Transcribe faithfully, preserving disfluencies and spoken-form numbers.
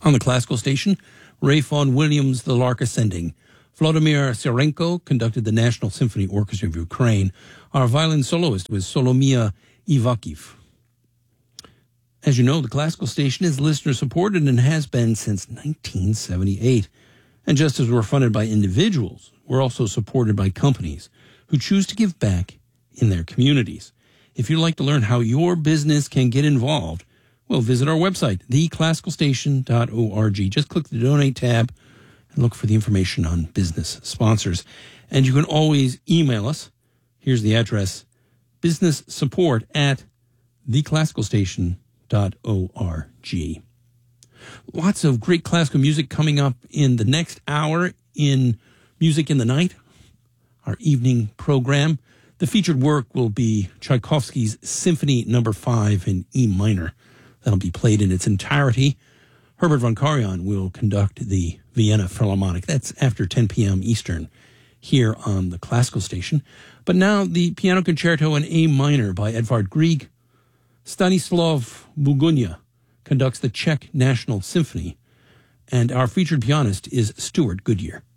On the classical station, Ray Vaughan Williams' The Lark Ascending. Vladimir Serenko conducted the National Symphony Orchestra of Ukraine. Our violin soloist was Solomia Ivakiv. As you know, the classical station is listener-supported and has been since nineteen seventy-eight. And just as we're funded by individuals, we're also supported by companies who choose to give back in their communities. If you'd like to learn how your business can get involved, well, visit our website, the classical station dot org. Just click the Donate tab and look for the information on business sponsors. And you can always email us. Here's the address, business support at the classical station dot org. Lots of great classical music coming up in the next hour in Music in the Night, our evening program. The featured work will be Tchaikovsky's Symphony Number Five in E minor. That'll be played in its entirety. Herbert von Karajan will conduct the Vienna Philharmonic. That's after ten p.m. Eastern here on the classical station. But now the piano concerto in A minor by Edvard Grieg. Stanislav Bugunya conducts the Czech National Symphony. And our featured pianist is Stuart Goodyear.